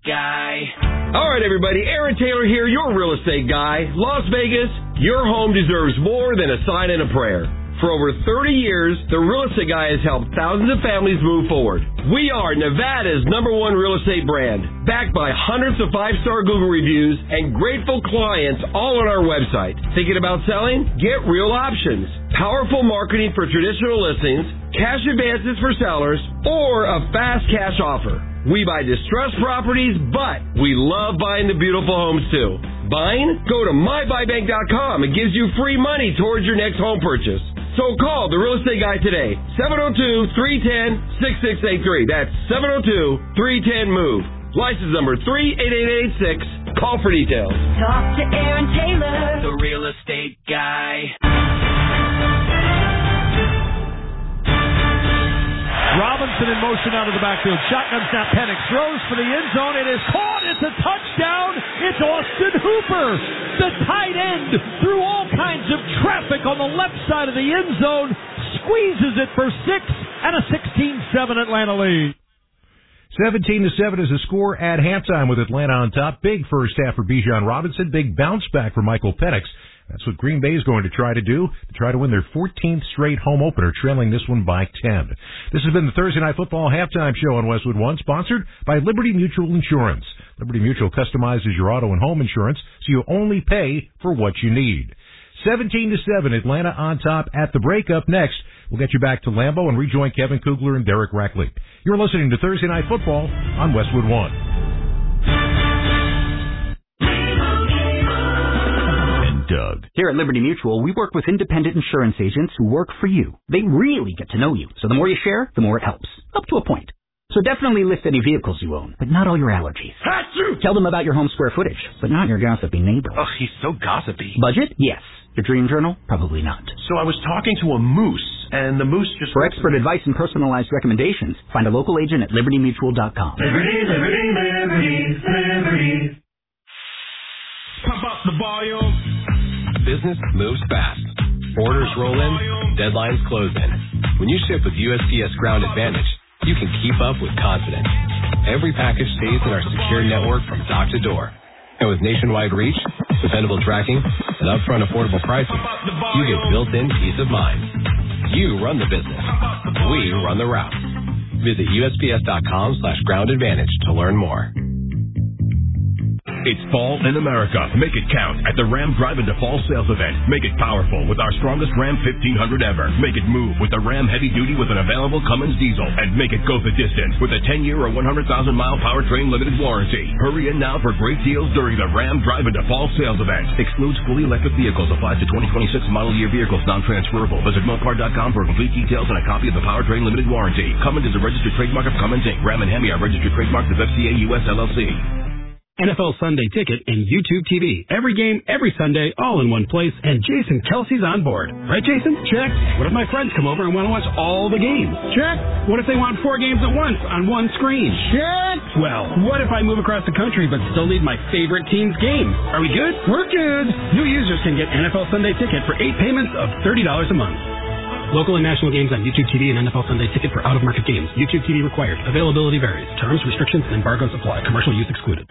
guy. All right, everybody. Aaron Taylor here, your real estate guy. Las Vegas, your home deserves more than a sign and a prayer. For over 30 years, the Real Estate Guy has helped thousands of families move forward. We are Nevada's #1 real estate brand, backed by hundreds of 5-star Google reviews and grateful clients all on our website. Thinking about selling? Get real options. Powerful marketing for traditional listings, cash advances for sellers, or a fast cash offer. We buy distressed properties, but we love buying the beautiful homes too. Buying? Go to mybuybank.com. It gives you free money towards your next home purchase. So call the Real Estate Guy today, 702-310-6683. That's 702-310-MOVE. License number 38886. Call for details. Talk to Aaron Taylor, the Real Estate Guy. Robinson in motion out of the backfield. Shotgun snap. Penix throws for the end zone. It is caught. It's a touchdown. It's Austin Hooper, the tight end, through all kinds of traffic on the left side of the end zone, squeezes it for 6 and a 16-7 Atlanta lead. 17-7 is the score at halftime with Atlanta on top. Big first half for Bijan Robinson. Big bounce back for Michael Penix. That's what Green Bay is going to try to do, to try to win their 14th straight home opener, trailing this one by 10. This has been the Thursday Night Football halftime show on Westwood One, sponsored by Liberty Mutual Insurance. Liberty Mutual customizes your auto and home insurance so you only pay for what you need. 17-7, Atlanta on top at the break. Up next, we'll get you back to Lambeau and rejoin Kevin Kugler and Derek Rackley. You're listening to Thursday Night Football on Westwood One. Doug. Here at Liberty Mutual, we work with independent insurance agents who work for you. They really get to know you, so the more you share, the more it helps. Up to a point. So definitely list any vehicles you own, but not all your allergies. Achoo! Tell them about your home square footage, but not your gossipy neighbor. Oh, he's so gossipy. Budget? Yes. Your dream journal? Probably not. So I was talking to a moose, and the moose just... For expert advice and personalized recommendations, find a local agent at libertymutual.com. Liberty, liberty, liberty, liberty. Pump up the volume. Business moves fast. Orders roll in, deadlines close in. When you ship with USPS Ground Advantage, you can keep up with confidence. Every package stays in our secure network from dock to door. And with nationwide reach, dependable tracking, and upfront affordable pricing, you get built-in peace of mind. You run the business. We run the route. Visit USPS.com/Ground Advantage to learn more. It's fall in America. Make it count at the Ram Drive-In to Fall sales event. Make it powerful with our strongest Ram 1500 ever. Make it move with the Ram Heavy Duty with an available Cummins diesel. And make it go the distance with a 10-year or 100,000-mile powertrain limited warranty. Hurry in now for great deals during the Ram Drive-In to Fall sales event. Excludes fully electric vehicles. Applies to 2026 model year vehicles. Non-transferable. Visit Mopar.com for complete details and a copy of the powertrain limited warranty. Cummins is a registered trademark of Cummins Inc. Ram and Hemi are registered trademarks of FCA US LLC. NFL Sunday Ticket and YouTube TV. Every game, every Sunday, all in one place, and Jason Kelsey's on board. Right, Jason? Check. What if my friends come over and want to watch all the games? Check. What if they want 4 games at once on one screen? Check. Well, what if I move across the country but still need my favorite team's game? Are we good? We're good. New users can get NFL Sunday Ticket for 8 payments of $30 a month. Local and national games on YouTube TV and NFL Sunday Ticket for out-of-market games. YouTube TV required. Availability varies. Terms, restrictions, and embargoes apply. Commercial use excluded.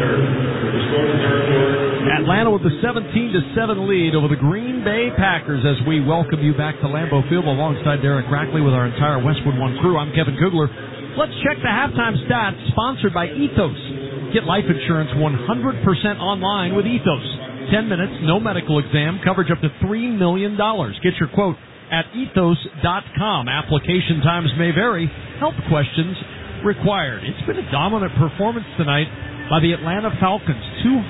Atlanta with the 17-7 lead over the Green Bay Packers as we welcome you back to Lambeau Field alongside Derek Rackley with our entire Westwood One crew. I'm Kevin Kugler. Let's check the halftime stats sponsored by Ethos. Get life insurance 100% online with Ethos. 10 minutes, no medical exam, coverage up to $3 million. Get your quote at ethos.com. Application times may vary. Health questions required. It's been a dominant performance tonight by the Atlanta Falcons.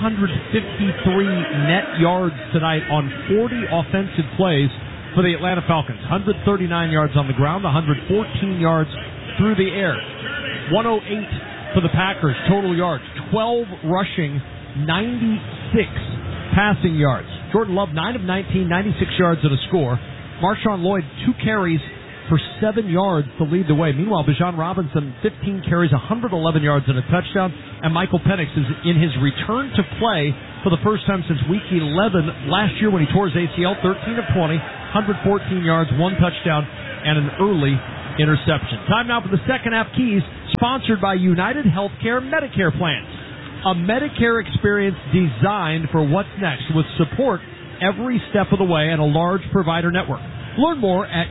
253 net yards tonight on 40 offensive plays for the Atlanta Falcons. 139 yards on the ground, 114 yards through the air. 108 for the Packers total yards. 12 rushing, 96 passing yards. Jordan Love, 9 of 19, 96 yards and a score. Marshawn Lloyd, 2 carries for 7 yards to lead the way. Meanwhile, Bijan Robinson, 15 carries, 111 yards and a touchdown. And Michael Penix is in his return to play for the first time since Week 11 last year when he tore his ACL, 13 of 20, 114 yards, 1 touchdown, and an early interception. Time now for the second half keys. sponsored by United Healthcare Medicare Plans. A Medicare experience designed for what's next with support every step of the way and a large provider network. Learn more at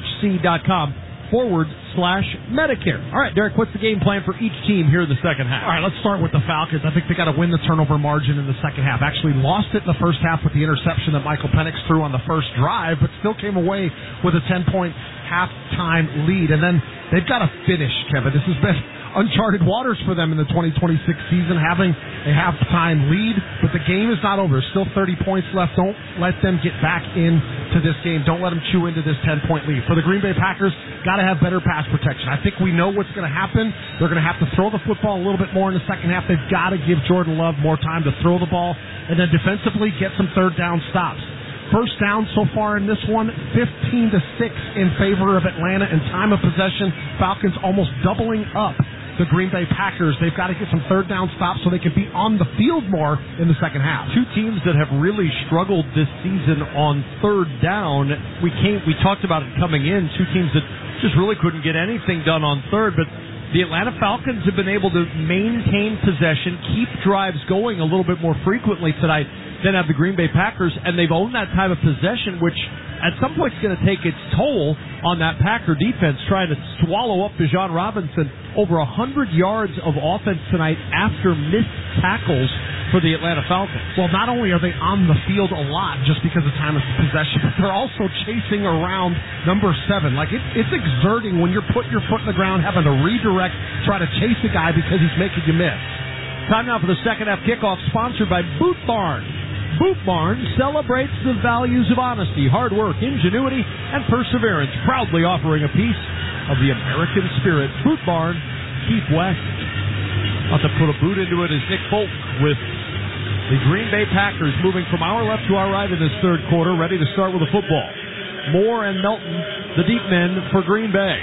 uhc.com/Medicare. All right, Derek, what's the game plan for each team here in the second half? All right, let's start with the Falcons. I think they got to win the turnover margin in the second half. Actually lost it in the first half with the interception that Michael Penix threw on the first drive, but still came away with a 10-point halftime lead. And then they've got to finish, Kevin. This has been uncharted waters for them in the 2026 season, having a halftime lead, but the game is not over. There's still 30 points left. Don't let them get back into this game. Don't let them chew into this 10-point lead. For the Green Bay Packers, got to have better pass protection. I think we know what's going to happen. They're going to have to throw the football a little bit more in the second half. They've got to give Jordan Love more time to throw the ball, and then defensively get some third down stops. First down so far in this one, 15-6 in favor of Atlanta in time of possession. Falcons almost doubling up the Green Bay Packers. They've got to get some third down stops so they can be on the field more in the second half. Two teams that have really struggled this season on third down. We talked about it coming in. Two teams that just really couldn't get anything done on third, but the Atlanta Falcons have been able to maintain possession, keep drives going a little bit more frequently tonight than have the Green Bay Packers, and they've owned that time of possession, which at some point is going to take its toll on that Packer defense, trying to swallow up Bijan Robinson. Over 100 yards of offense tonight after missed tackles for the Atlanta Falcons. Well, not only are they on the field a lot just because of time of possession, but they're also chasing around number 7. Like, it's exerting when you're putting your foot in the ground, having to redirect, try to chase a guy because he's making you miss. Time now for the second half kickoff, sponsored by Boot Barn. Boot Barn celebrates the values of honesty, hard work, ingenuity, and perseverance, proudly offering a piece of the American spirit. Boot Barn, Keith West. About to put a boot into it is Nick Folk with the Green Bay Packers moving from our left to our right in this third quarter, ready to start with the football. Moore and Melton, the deep men for Green Bay.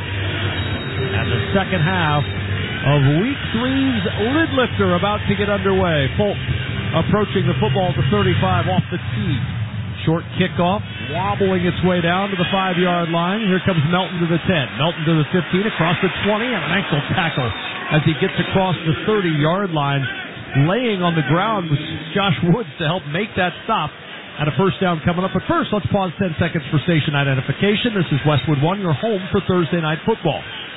And the second half of Week 3's lid lifter about to get underway. Folk approaching the football at the 35 off the tee. Short kickoff, wobbling its way down to the 5-yard line. Here comes Melton to the 10. Melton to the 15, across the 20, and an ankle tackle as he gets across the 30-yard line. Laying on the ground with Josh Woods to help make that stop. And a first down coming up. But first, let's pause 10 seconds for station identification. This is Westwood One, your home for Thursday Night Football.